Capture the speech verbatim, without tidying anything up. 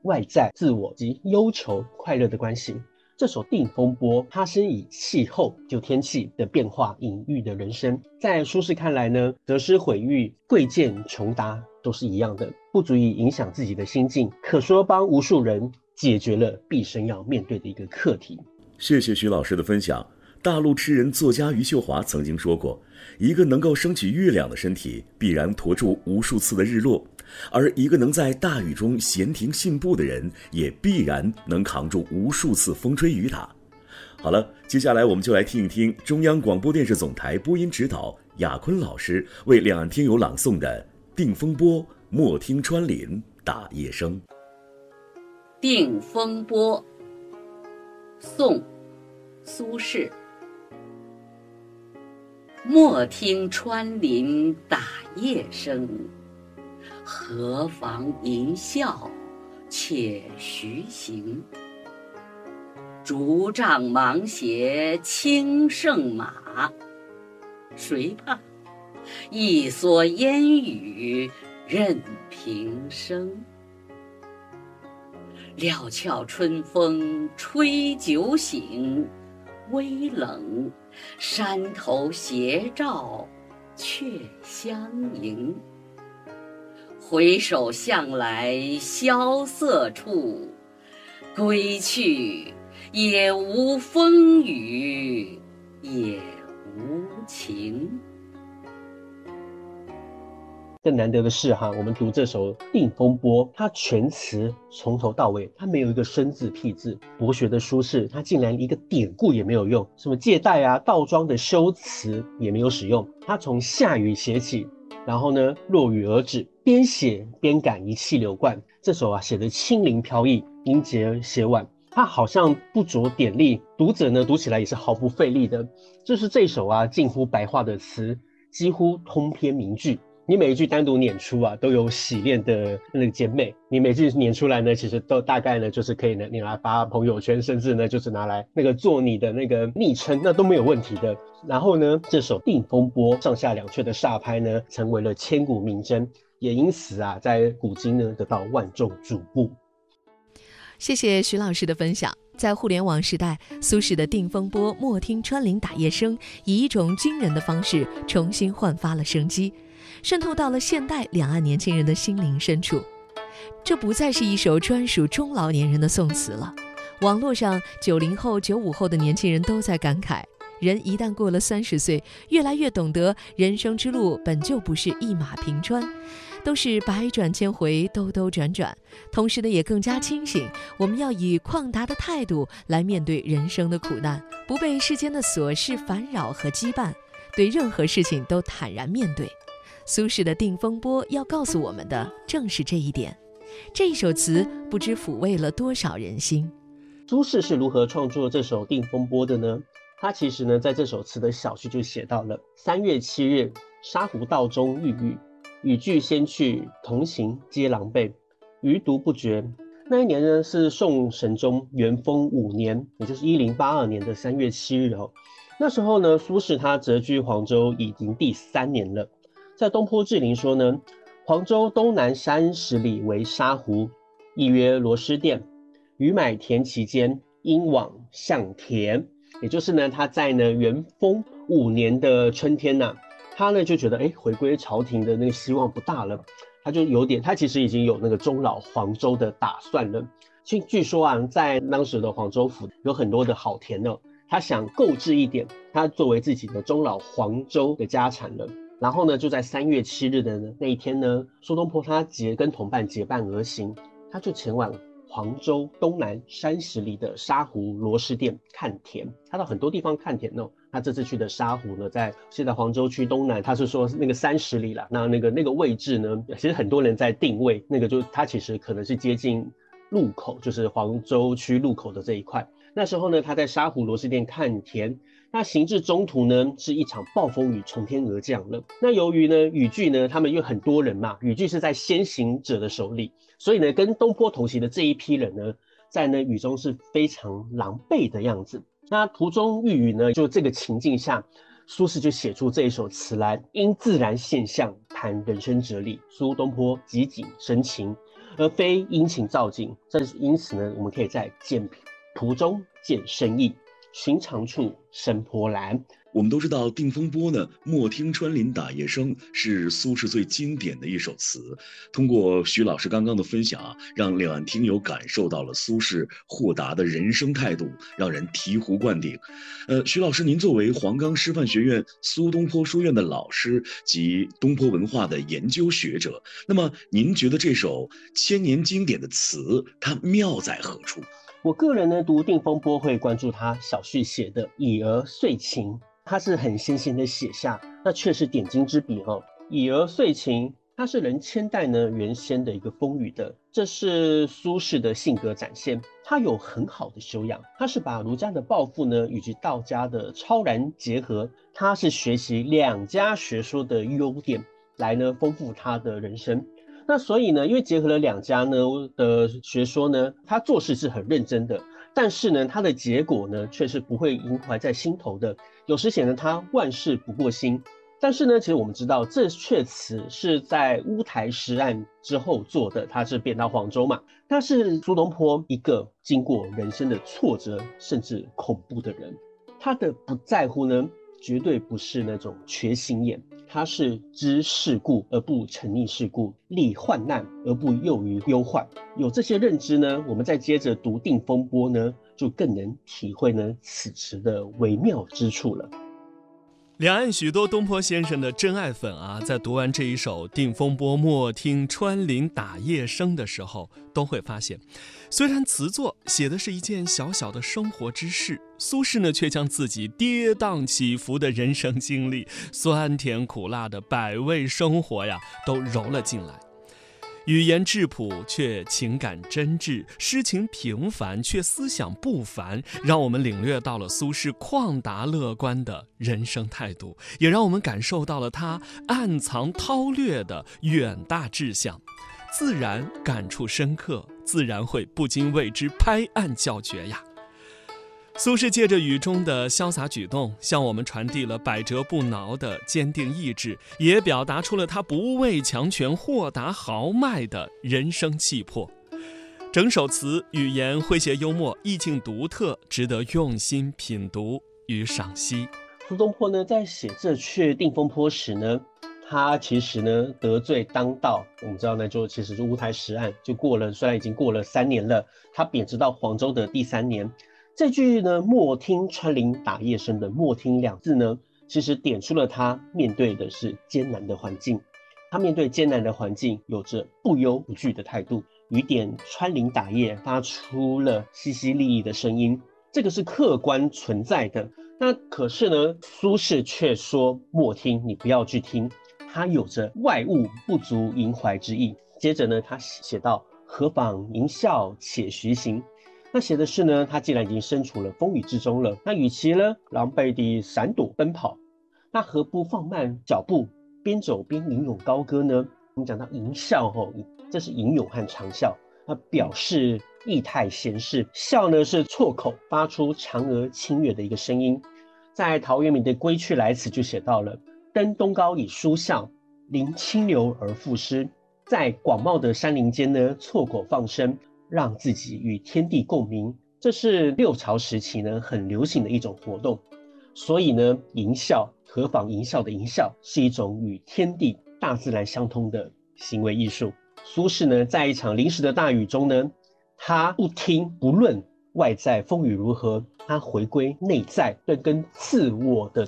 外在、自我及忧愁、快乐的关系。这首《定风波》它是以气候就天气的变化隐喻的人生，在苏轼看来呢，得失毁誉、贵贱穷达都是一样的，不足以影响自己的心境，可说帮无数人解决了毕生要面对的一个课题。 谢谢徐老师的分享。大陆诗人作家余秀华曾经说过，一个能够升起月亮的身体，必然驮住无数次的日落，而一个能在大雨中闲庭信步的人，也必然能扛住无数次风吹雨打。好了，接下来我们就来听一听中央广播电视总台播音指导雅坤老师为两岸听友朗诵的《定风波》，莫听穿林打叶声。 定风波，宋，苏轼。莫听穿林打叶声，何妨吟啸且徐行。竹杖芒鞋轻胜马，谁怕？一蓑烟雨任平生。料峭春风吹酒醒，微冷，山头斜照却相迎。回首向来萧瑟处，归去，也无风雨也无晴。 更难得的是哈，我们读这首《定风波》，它全词从头到尾，它没有一个生字僻字。博学的苏轼，他竟然一个典故也没有用，什么借代啊、倒装的修辞也没有使用。他从下雨写起，然后呢落雨而止，边写边感，一气流贯。这首啊写得轻灵飘逸，音节写婉，它好像不着点力，读者呢读起来也是毫不费力的。就是这首啊近乎白话的词，几乎通篇名句。你每一句单独念出啊，都有洗练的那个甜美。你每句念出来呢，其实都大概呢，就是可以呢，你拿来发朋友圈，甚至呢，就是拿来那个做你的那个昵称，那都没有问题的。然后呢，这首《定风波》上下两阙的煞拍呢，成为了千古名真，也因此啊，在古今呢得到万众瞩目。 谢谢徐老师的分享。在互联网时代，苏轼的《定风波》莫听穿林打叶声，以一种惊人的方式重新焕发了生机，渗透到了现代两岸年轻人的心灵深处。这不再是一首专属中老年人的宋词了。网络上九零后、九五后的年轻人都在感慨，人一旦过了三十岁，越来越懂得人生之路本就不是一马平川，都是百转千回，兜兜转转。同时呢，也更加清醒，我们要以旷达的态度来面对人生的苦难，不被世间的琐事烦扰和羁绊，对任何事情都坦然面对。苏轼的《定风波》要告诉我们的正是这一点。这一首词不知抚慰了多少人心。 苏轼是如何创作这首《定风波》的呢？他其实呢，在这首词的小序就写到了：三月七日，沙湖道中遇雨，雨具先去，同行皆狼狈，余独不绝。那一年呢，是宋神宗元丰五年，也就是一零八二年的三月七日哦。那时候呢，苏轼他谪居黄州已经第三年了。在东坡志林说呢，黄州东南三十里为沙湖，亦曰螺蛳店。余买田其间，因往向田。也就是呢，他在呢元丰五年的春天呢、啊，他呢就觉得哎，回归朝廷的那个希望不大了，他就有点，他其实已经有那个终老黄州的打算了。据据说啊，在当时的黄州府有很多的好田呢、哦，他想购置一点，他作为自己的终老黄州的家产了。然后呢，就在三月七日的那一天呢，苏东坡他结跟同伴结伴而行，他就前往黄州东南三十里的沙湖螺蛳店看田。他到很多地方看田哦。他这次去的沙湖呢，在现在黄州区东南，他是说那个三十里啦。那那个那个位置呢，其实很多人在定位，那个就他其实可能是接近路口，就是黄州区路口的这一块。那时候呢，他在沙湖螺蛳店看田。那行至中途呢，是一场暴风雨从天而降了。那由于呢雨具呢，他们有很多人嘛，雨具是在先行者的手里，所以呢，跟东坡同行的这一批人呢，在呢雨中是非常狼狈的样子。那途中遇雨呢，就这个情境下，苏轼就写出这一首词来，因自然现象谈人生哲理。苏东坡极景深情， 而非殷勤造景。这因此呢，我们可以在简图中见深意，寻常处生波澜。 我们都知道定风波呢，莫听穿林打叶声是苏轼最经典的一首词。通过徐老师刚刚的分享啊，让两岸听友感受到了苏轼豁达的人生态度，让人醍醐灌顶。呃，徐老师，您作为黄冈师范学院苏东坡书院的老师及东坡文化的研究学者，那么您觉得这首千年经典的词，它妙在何处？ 我个人呢，读定风波会关注他小序写的以讹遂情。他是很先行的写下，那却是点睛之笔哦。以讹遂情，它是能千代呢原先的一个风雨的，这是苏轼的性格展现。他有很好的修养，他是把儒家的抱负呢与及道家的超然结合，他是学习两家学说的优点来呢丰富他的人生。那所以呢，因为结合了两家呢的学说呢，他做事是很认真的。但是呢，他的结果呢，却是不会萦怀在心头的。有时显得他万事不过心。但是呢，其实我们知道，这阙词是在乌台诗案之后做的，他是贬到黄州嘛。他是苏东坡一个经过人生的挫折甚至恐怖的人。他的不在乎呢，绝对不是那种缺心眼，他是知世故而不沉溺世故，历患难而不囿于忧患。有这些认知呢，我们再接着读定风波呢，就更能体会呢此词的微妙之处了。 两岸许多东坡先生的真爱粉啊，在读完这一首《定风波莫听穿林打叶声》的时候，都会发现，虽然词作写的是一件小小的生活之事，苏轼呢却将自己跌宕起伏的人生经历、酸甜苦辣的百味生活呀，都揉了进来。语言质朴却情感真挚，诗情平凡却思想不凡，让我们领略到了苏轼旷达乐观的人生态度，也让我们感受到了他暗藏韬略的远大志向，自然感触深刻，自然会不禁为之拍案叫绝呀。苏轼借着语中的潇洒举动，向我们传递了百折不挠的坚定意志，也表达出了他不畏强权、豁达豪迈的人生气魄。整首词语言诙谐幽默，意境独特，值得用心品读与赏析。 苏东坡呢，在写这阙定风波时呢，他其实呢得罪当道，我们知道呢，就其实是乌台诗案，就过了，虽然已经过了三年了，他贬谪到黄州的第三年。这句呢，莫听穿林打叶声的莫听两字呢，其实点出了他面对的是艰难的环境。他面对艰难的环境，有着不忧不惧的态度。雨点穿林打叶，发出了淅淅沥沥的声音，这个是客观存在的。那可是呢，苏轼却说莫听，你不要去听。他有着外物不足萦怀之意。接着呢，他写到何妨吟啸且徐行。那写的是呢，他既然已经身处了风雨之中了，那与其呢狼狈地闪躲奔跑，那何不放慢脚步，边走边吟咏高歌呢？我们讲到吟啸吼，这是吟咏和长啸，那表示意态闲适，啸呢是错口发出嫦娥清越的一个声音。在陶渊明的《归去来辞》就写到了：登东皋以舒啸，临清流而赋诗。在广袤的山林间呢，错口放声，让自己与天地共鸣，这是六朝时期呢很流行的一种活动。所以呢，吟啸，何妨吟啸的吟啸是一种与天地大自然相通的行为艺术。苏轼呢，在一场临时的大雨中呢，他不听不论外在风雨如何，他回归内在，更跟自我的